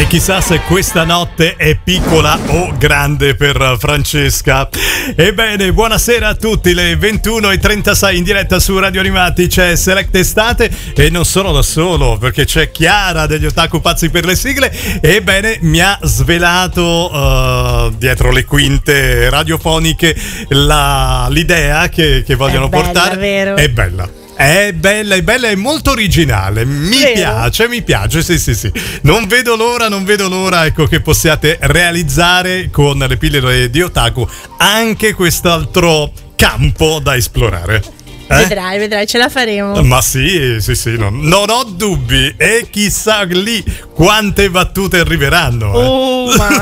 Chissà se questa notte è piccola o grande per Francesca. Ebbene, buonasera a tutti, le 21:36 in diretta su Radio Animati. C'è Select Estate e non sono da solo, perché c'è Chiara degli Otaku Pazzi per le sigle. Ebbene, mi ha svelato dietro le quinte radiofoniche l'idea che vogliono portare. Vero? È bella. È bella, è molto originale. Mi piace, sì. Non vedo l'ora, ecco, che possiate realizzare con le pillole di Otaku anche quest'altro campo da esplorare. Vedrai, ce la faremo. Ma sì, non ho dubbi. E chissà lì quante battute arriveranno. Ma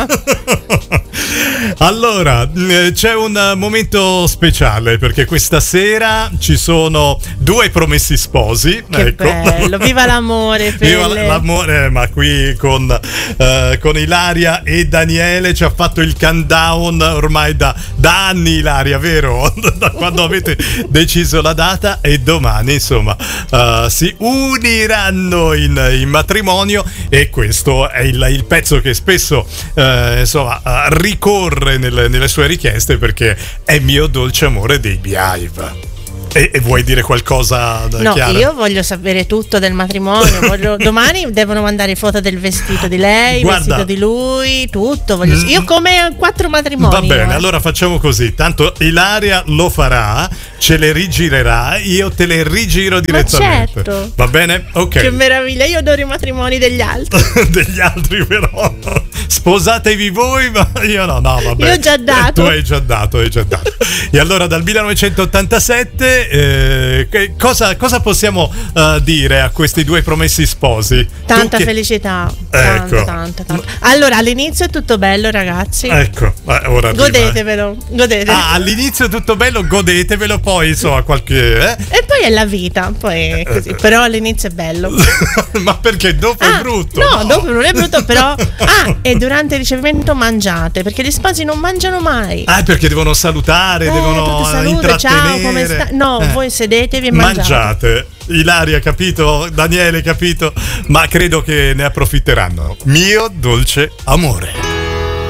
allora, c'è un momento speciale, perché questa sera ci sono due promessi sposi. Che ecco. bello, viva l'amore, Viva l'amore, ma qui con Ilaria e Daniele ci ha fatto il countdown ormai da anni, Ilaria, vero? Da quando avete deciso la data, e domani insomma si uniranno in matrimonio, e questo è il pezzo che spesso ricorre nelle sue richieste, perché è Mio dolce amore dei Beehive. E vuoi dire qualcosa, no, Chiara? Io voglio sapere tutto del matrimonio. Domani devono mandare foto del vestito di lei, il vestito di lui, tutto. Io come 4 matrimoni. Va bene, allora facciamo così. Tanto Ilaria lo farà, ce le rigirerà, io te le rigiro direttamente. Ma certo. Va bene? Ok. Che meraviglia, io adoro i matrimoni degli altri. Degli altri, però. Sposatevi voi, ma io no, vabbè. Io ho già dato. Tu hai già dato. E allora, dal 1987 cosa possiamo dire a questi due promessi sposi? Tanta felicità. Ecco. Tanta. Allora, all'inizio è tutto bello, ragazzi. Ecco, ora godetevelo. All'inizio tutto bello, godetevelo, poi insomma qualche E poi è la vita, poi è così. Però all'inizio è bello. Ma perché dopo è brutto? No, dopo non è brutto, però e durante il ricevimento mangiate, perché gli sposi non mangiano mai. Perché devono salutare, devono intrattenere. Ciao, come stai? No, voi sedetevi e mangiate. Ilaria, capito? Daniele, capito? Ma credo che ne approfitteranno. Mio dolce amore.